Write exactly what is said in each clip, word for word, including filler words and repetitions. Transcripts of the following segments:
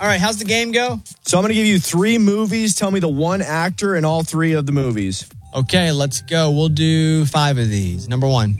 All right, how's the game go? So I'm going to give you three movies. Tell me the one actor in all three of the movies. Okay, let's go. We'll do five of these. Number one.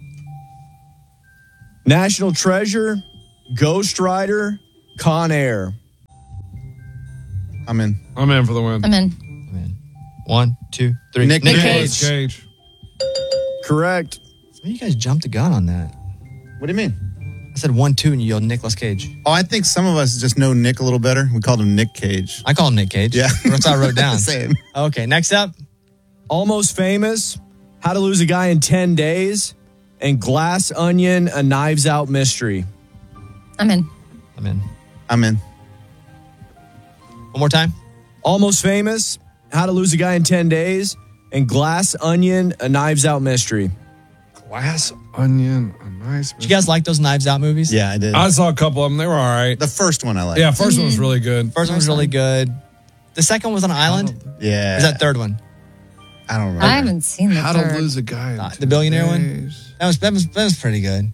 National Treasure, Ghost Rider, Con Air. I'm in. I'm in for the win. I'm in. I'm in. One, two, three. Nick Nick Cage. Cage. Cage. Correct. You guys jumped the gun on that. What do you mean? I said one, two, and you yelled Nicolas Cage. Oh, I think some of us just know Nick a little better. We called him Nick Cage. I call him Nick Cage. Yeah. That's what I wrote down. Same. Okay, next up. Almost Famous, How to Lose a Guy in ten days, and Glass Onion, A Knives Out Mystery. I'm in. I'm in. I'm in. One more time. Almost Famous, How to Lose a Guy in ten days, and Glass Onion, A Knives Out Mystery. Glass Onion. A nice. Did you guys like those Knives Out movies? Yeah, I did. I saw a couple of them. They were all right. the first one I like. Yeah, first one was really good. First one was really good. The second one was on an island. Yeah. Or is that third one? I don't remember. I haven't seen the How third. to lose a guy. in Uh, the ten billionaire one? days. That was that was that was pretty good.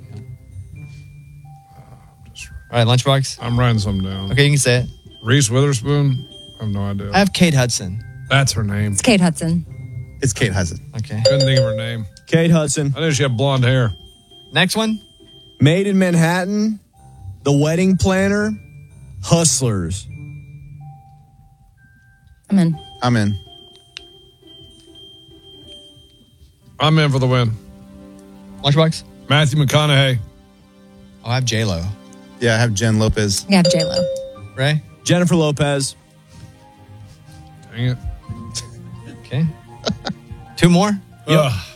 All right, Lunchbox. I'm writing something down. Okay, you can say it. Reese Witherspoon. I have no idea. I have Kate Hudson. That's her name. It's Kate Hudson. It's Kate Hudson. Okay. Couldn't think of her name. Kate Hudson. I knew she had blonde hair. Next one. Made in Manhattan, The Wedding Planner, Hustlers. I'm in. I'm in. I'm in for the win. Lunchbox. Matthew McConaughey. Oh, I have J Lo. Yeah, I have Jen Lopez. You have J-Lo. Ray. Jennifer Lopez. Dang it. Okay. Two more. Ugh.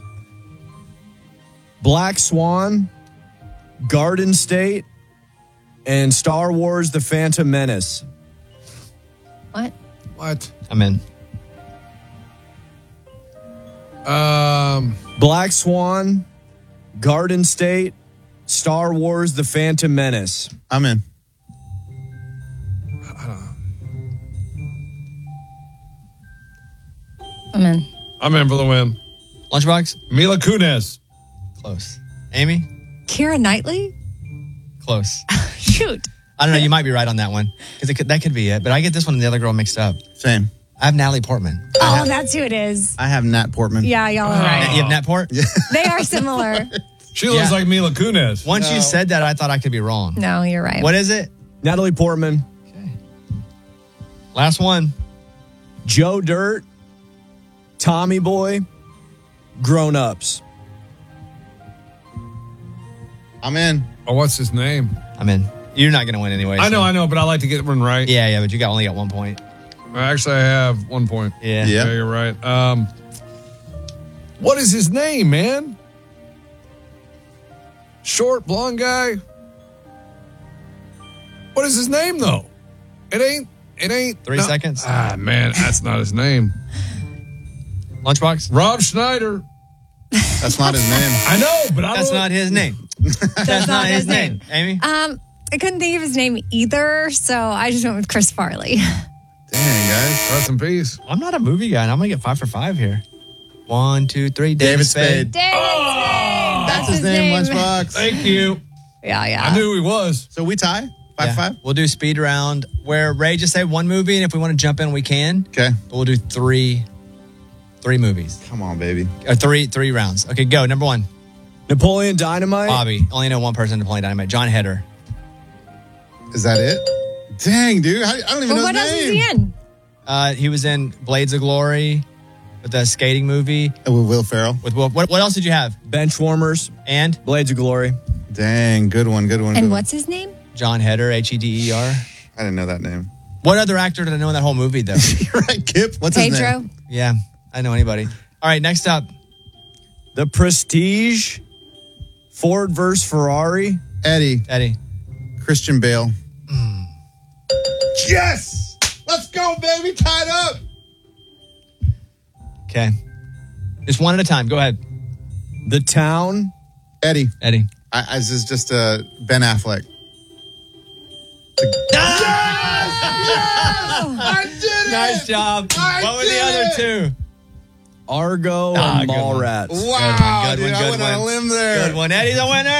Black Swan, Garden State, and Star Wars The Phantom Menace. What? What? I'm in. Um. Black Swan, Garden State, Star Wars The Phantom Menace. I'm in. I'm in. I'm in for the win. Lunchbox. Mila Kunis. Close. Amy. Keira Knightley? Close. Shoot. I don't know. You might be right on that one because that could be it. But I get this one and the other girl mixed up. Same. I have Natalie Portman. Oh, that's who it is. I have Nat Portman. Yeah, y'all are right. You have Nat Port? They are similar. She looks Yeah. like Mila Kunis. Once you said that, I thought I could be wrong. No, you're right. What is it? Natalie Portman. Okay. Last one. Joe Dirt, Tommy Boy, Grown Ups. I'm in. Oh, what's his name? I'm in. You're not going to win anyway. I so- know, I know, but I like to get one right. Yeah, yeah, but you got only got one point. Actually, I have one point. Yeah. Yeah. Yeah, you're right. Um, what is his name, man? Short, blonde guy. What is his name, though? It ain't. It ain't. Three no. seconds. Ah, man, that's not his name. Lunchbox. Rob Schneider. That's not his name. I know, but I That's don't. not his name. That's not his name. Amy. Um, I couldn't think of his name either, so I just went with Chris Farley. Dang, guys. Rest in peace. I'm not a movie guy, and I'm going to get five for five here. One, two, three. David, David Spade. Spade. David Spade. That's his name, Lunchbox. Thank you. Yeah, yeah. I knew who he was. So we tie? Five, Yeah. five? We'll do speed round where Ray just say one movie, and if we want to jump in, we can. Okay. But we'll do three, three movies Come on, baby. or three, three rounds. Okay, go. Number one, Napoleon Dynamite. Bobby. Only know one person to play Dynamite. John Heder. Is that it? Dang, dude. I, I don't even But know what his else name. is he in? Uh, he was in Blades of Glory, with the skating movie. Oh, with Will Ferrell. With Will. What, what else did you have? Benchwarmers, And Blades of Glory. Dang, good one, good one. And good what's his name? John Heder, H E D E R. one. I didn't know that name. What other actor did I know in that whole movie, though? You're right, Kip. What's his Pedro? name? Yeah, I didn't know anybody. All right, next up. The Prestige, Ford versus Ferrari. Eddie. Eddie. Christian Bale. Yes! Let's go, baby. Tied up. Okay. Just one at a time. Go ahead. The Town. Eddie. Eddie. I, I, this is just uh, Ben Affleck. I did it! Nice job. I what were the did other it! two? Argo Ah, and good one. Mallrats. Wow, Good one, dude, good I went one. on a limb there. Good one. Eddie's a winner.